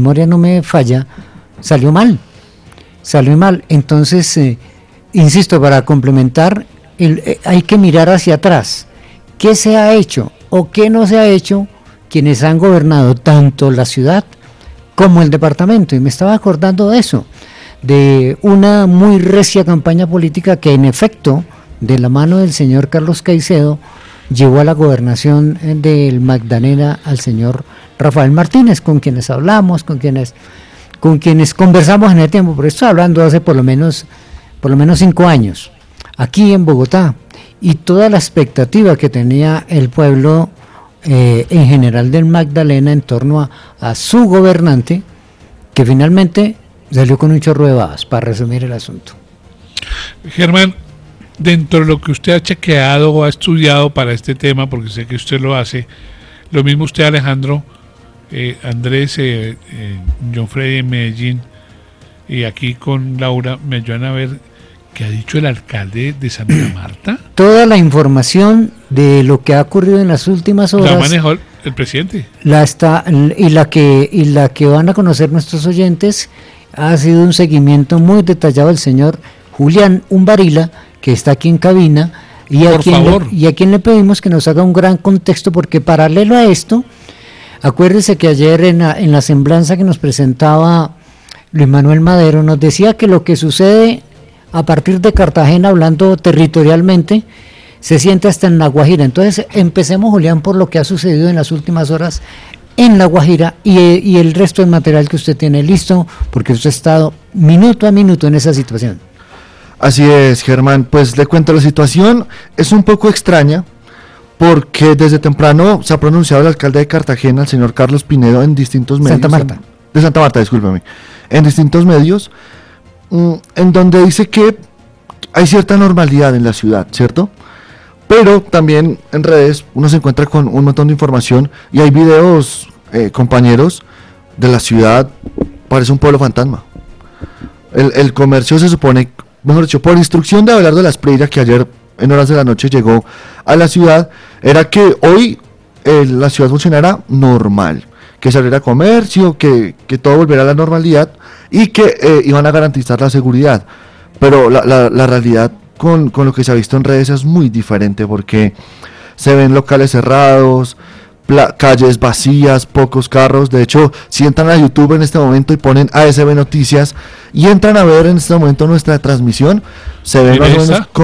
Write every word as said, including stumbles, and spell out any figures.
memoria no me falla, salió mal, salió mal. Entonces, eh, insisto, para complementar, el, eh, hay que mirar hacia atrás. ¿Qué se ha hecho o qué no se ha hecho quienes han gobernado tanto la ciudad como el departamento? Y me estaba acordando de eso, de una muy recia campaña política que en efecto, de la mano del señor Carlos Caicedo, llevó a la gobernación del Magdalena al señor Rafael Martínez, con quienes hablamos, con quienes con quienes conversamos en el tiempo, pero estoy hablando hace por lo menos por lo menos cinco años, aquí en Bogotá, y toda la expectativa que tenía el pueblo eh, en general del Magdalena en torno a, a su gobernante, que finalmente salió con un chorro de babas, para resumir el asunto. Germán, dentro de lo que usted ha chequeado o ha estudiado para este tema, porque sé que usted lo hace, lo mismo usted, Alejandro, eh, Andrés, eh, eh, John Freddy en Medellín, y aquí con Laura, me ayudan a ver qué ha dicho el alcalde de Santa Marta. Toda la información de lo que ha ocurrido en las últimas horas la manejó el presidente. La está y la que y la que van a conocer nuestros oyentes ha sido un seguimiento muy detallado del señor Julián Umbarila, que está aquí en cabina, y a, quien le, y a quien le pedimos que nos haga un gran contexto, porque paralelo a esto, acuérdese que ayer en la, en la semblanza que nos presentaba Luis Manuel Madero, nos decía que lo que sucede a partir de Cartagena, hablando territorialmente, se siente hasta en La Guajira. Entonces empecemos, Julián, por lo que ha sucedido en las últimas horas en La Guajira y, y el resto del material que usted tiene listo, porque usted ha estado minuto a minuto en esa situación. Así es, Germán, pues le cuento, la situación es un poco extraña porque desde temprano se ha pronunciado el alcalde de Cartagena, el señor Carlos Pinedo, en distintos medios. Santa Marta. En, de Santa Marta, discúlpeme. En distintos medios, mmm, en donde dice que hay cierta normalidad en la ciudad, ¿cierto? Pero también en redes uno se encuentra con un montón de información y hay videos, eh, compañeros, de la ciudad, parece un pueblo fantasma. El, el comercio se supone, mejor dicho, por instrucción de Abelardo Lasprilla, que ayer en horas de la noche llegó a la ciudad, era que hoy eh, la ciudad funcionara normal, que se abriera comercio, que, que todo volviera a la normalidad y que eh, iban a garantizar la seguridad. Pero la, la, la realidad con, con lo que se ha visto en redes es muy diferente, porque se ven locales cerrados, pla- calles vacías, pocos carros. De hecho, si entran a YouTube en este momento y ponen A S B Noticias y entran a ver en este momento nuestra transmisión, se ven más o menos